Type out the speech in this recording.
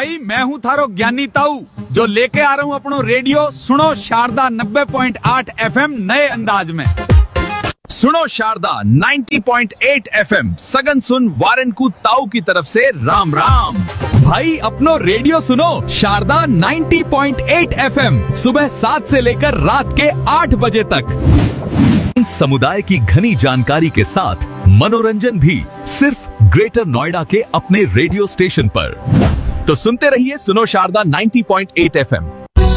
भाई मैं हूँ थारो ज्ञानी ताऊ जो लेके आ रहा हूँ अपनो रेडियो सुनो शारदा 90.8 FM नए अंदाज में। सुनो शारदा 90.8 FM सगन सुन वारनकू ताऊ की तरफ से राम राम। भाई अपनो रेडियो सुनो शारदा 90.8 FM सुबह 7 से लेकर रात के 8 बजे तक। समुदाय की घनी जानकारी के साथ मनोरंजन भी सिर्फ ग्रेटर नोएडा के अपने रेडियो स्टेशन पर। तो सुनते रहिए सुनो शारदा 90.8 FM।